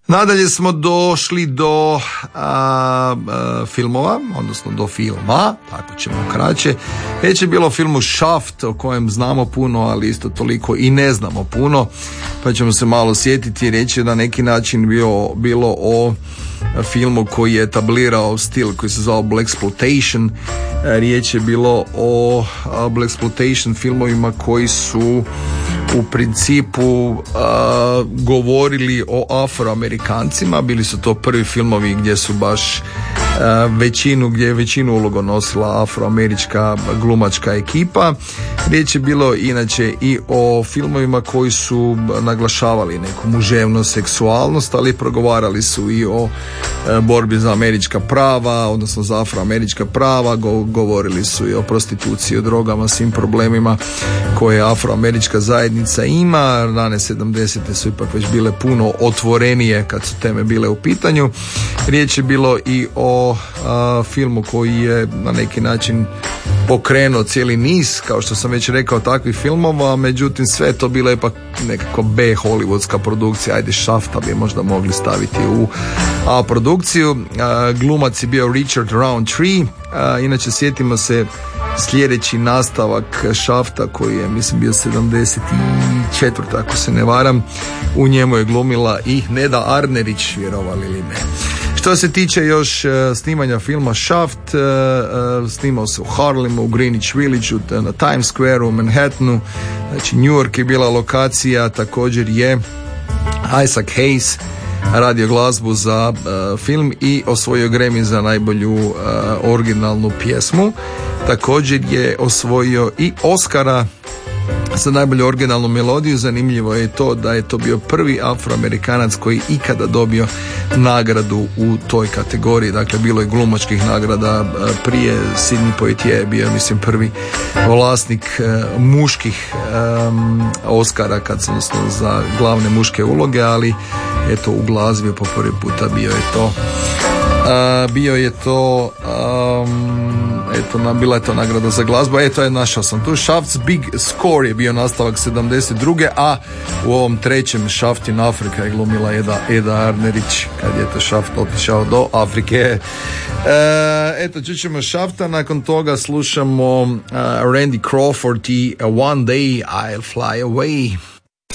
Nadalje smo došli do filmova, odnosno do filma, tako ćemo kraće. Već je bilo o filmu Shaft, o kojem znamo puno, ali isto toliko i ne znamo puno, pa ćemo se malo sjetiti. Riječ je na neki način bilo o filmu koji je etablirao stil koji se zvao Blaxploitation. Riječ je bilo o Blaxploitation filmovima koji su u principu govorili o Afroamerikancima. Bili su to prvi filmovi gdje su baš gdje je većinu uloga nosila afroamerička glumačka ekipa. Riječ je bilo inače i o filmovima koji su naglašavali neku muževnost, seksualnost, ali progovarali su i o borbi za američka prava, odnosno za afroamerička prava, govorili su i o prostituciji, o drogama, svim problemima koje afroamerička zajednica ima. Rane 70. su ipak već bile puno otvorenije kad su teme bile u pitanju. Riječ je bilo i o filmu koji je na neki način pokrenuo cijeli niz, kao što sam već rekao, takvih filmova, međutim sve to bila ipak nekako B hollywoodska produkcija. Ajde, Shafta bi možda mogli staviti u A produkciju. Glumac je bio Richard Roundtree. Inače sjetimo se sljedeći nastavak Shafta koji je mislim bio 74. ako se ne varam. U njemu je glumila i Neda Arnerić, vjerovali ili ne. Što se tiče još snimanja filma Shaft, snimao se u Harlemu, u Greenwich Villageu, na Times Square u Manhattanu, znači New York je bila lokacija. Također je Isaac Hayes radio glazbu za film i osvojio Grammy za najbolju originalnu pjesmu. Također je osvojio i Oscara za najbolju originalnu melodiju. Zanimljivo je to da je to bio prvi Afroamerikanac koji ikada dobio nagradu u toj kategoriji. Dakle, bilo je glumačkih nagrada prije. Sidney Poitier je bio, mislim, prvi vlasnik muških Oscara, odnosno za glavne muške uloge, ali eto, u glazbi po prvi puta bila je to nagrada za glazbu. Eto, našao sam tu. Shaft's Big Score je bio nastavak 72. A u ovom trećem Shaft in Africa je glumila Eda Arnerić kad je to Shaft otišao do Afrike. Eto, čućemo Shafta, nakon toga slušamo Randy Crawford i One Day I'll Fly Away.